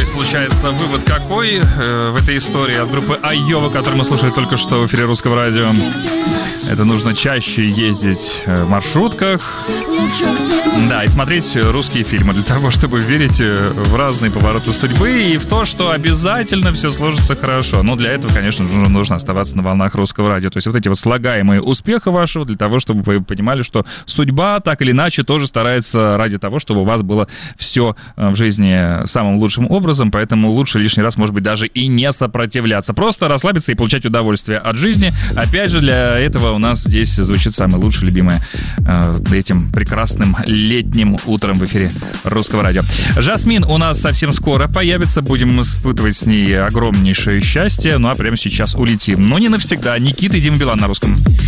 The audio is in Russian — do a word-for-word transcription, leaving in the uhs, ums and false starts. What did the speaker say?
есть, получается, вывод какой э, в этой истории от группы Айова, которую мы слушали только что в эфире Русского радио? Это нужно чаще ездить в маршрутках, да, и смотреть русские фильмы для того, чтобы верить в разные повороты судьбы и в то, что обязательно все сложится хорошо. Но для этого, конечно, нужно, нужно оставаться на волнах Русского радио. То есть вот эти вот слагаемые успеха вашего, для того, чтобы вы понимали, что судьба так или иначе тоже старается ради того, чтобы у вас было все в жизни самым лучшим образом. Поэтому лучше лишний раз, может быть, даже и не сопротивляться. Просто расслабиться и получать удовольствие от жизни. Опять же, для этого у нас здесь звучит самое лучшее, любимое э, этим прекрасным летним утром в эфире Русского радио. Жасмин у нас совсем скоро появится. Будем испытывать с ней огромнейшее счастье. Ну а прямо сейчас улетим. Но не навсегда. Никита и Дима Билан на русском.